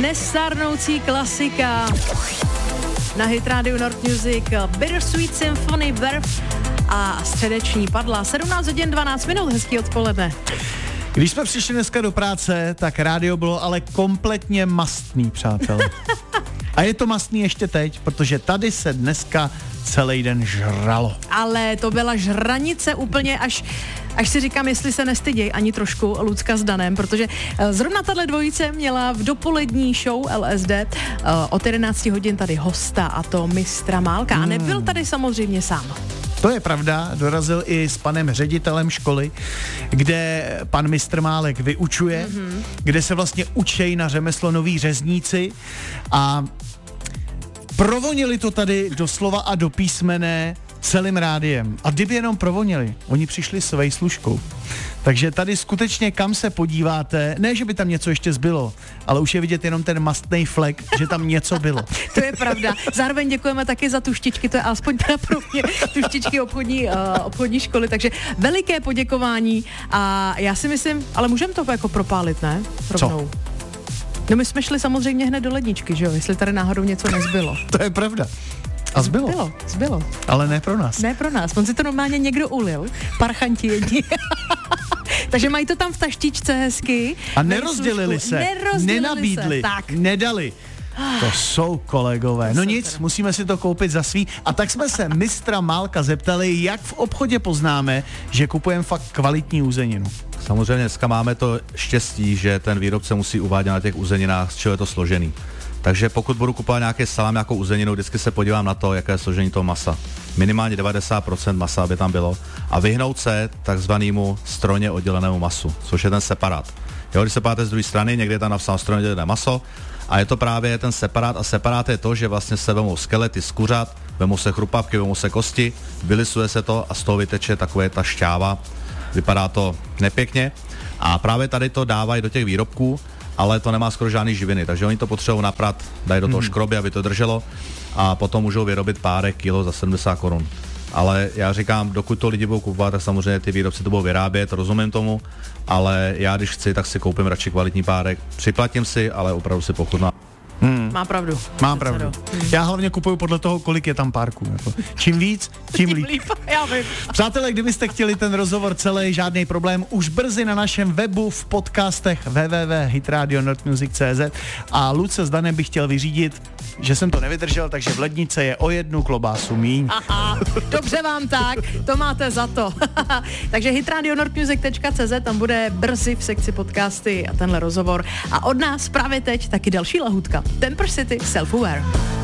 Nestárnoucí klasika na Hit Radio North Music, Bittersweet Symphony, Verve a středeční padla. 17 hodin 12 minut, hezký odpoledne. Když jsme přišli dneska do práce, tak rádio bylo ale kompletně mastný, přátelé. A je to mastný ještě teď, protože tady se dneska celý den žralo. Ale to byla žranice úplně až si říkám, jestli se nestyděj ani trošku Lucka s Danem, protože zrovna tahle dvojice měla v dopolední show LSD od 11 hodin tady hosta, a to mistra Málka. A nebyl tady samozřejmě sám. To je pravda, dorazil i s panem ředitelem školy, kde pan mistr Málek vyučuje, kde se vlastně učej na řemeslo noví řezníci a provonili to tady doslova a do písmene celým rádiem. A kdyby jenom provonili, oni přišli s vejslužkou. Takže tady skutečně, kam se podíváte, ne, že by tam něco ještě zbylo, ale už je vidět jenom ten mastný flek, že tam něco bylo. To je pravda. Zároveň děkujeme taky za tuštičky, to je aspoň teda pro mě tuštičky obchodní školy, takže veliké poděkování a já si myslím, ale můžeme to jako propálit, ne? Rovnou. Co? No my jsme šli samozřejmě hned do ledničky, že jo, jestli tady náhodou něco nezbylo. To je pravda. A zbylo. Ale ne pro nás. Ne pro nás. On si to normálně někdo ulil. Parchanti jedni. Takže mají to tam v taštičce hezky. A nerozdělili se. Nenabídli. Tak. Nedali. To jsou kolegové. No nic, musíme si to koupit za svý. A tak jsme se mistra Málka zeptali, jak v obchodě poznáme, že kupujeme fakt kvalitní uzeninu. Samozřejmě dneska máme to štěstí, že ten výrobce musí uvádět na těch uzeninách, z čeho je to složený. Takže pokud budu kupovat nějaký salám, nějakou uzeninu, vždycky se podívám na to, jaké je složení toho masa. Minimálně 90% masa, aby tam bylo. A vyhnout se takzvanému strojně oddělenému masu, což je ten separát. Jo, když se podíváte z druhé strany, někde je tam napsáno strojně oddělené maso, a je to právě ten separát. A separát je to, že vlastně se vemou skelety z kuřat, vemou se chrupavky, vemou se kosti, vylisuje se to a z toho vyteče takové ta šťáva. Vypadá to nepěkně. A právě tady to dávají do těch výrobků, ale to nemá skoro žádný živiny, takže oni to potřebují naprat, dají do toho škroby, aby to drželo a potom můžou vyrobit párek kilo za 70 korun. Ale já říkám, dokud to lidi budou kupovat, tak samozřejmě ty výrobci to budou vyrábět, rozumím tomu, ale já když chci, tak si koupím radši kvalitní párek, připlatím si, ale opravdu si pochutnám. Má pravdu. Mám pravdu. Já hlavně kupuju podle toho, kolik je tam párků. Jako. Čím víc, tím líp. Já vím. Přátelé, kdybyste chtěli ten rozhovor celý, žádný problém, už brzy na našem webu v podcastech www.hitradionorthmusic.cz a Luce s Danem bych chtěl vyřídit, že jsem to nevydržel, takže v lednice je o 1 klobásu míň. Aha, dobře vám tak, to máte za to. Takže hitradionorthmusic.cz, tam bude brzy v sekci podcasty a tenhle rozhovor. A od nás právě teď taky další lahutka. Temper City Self-Aware.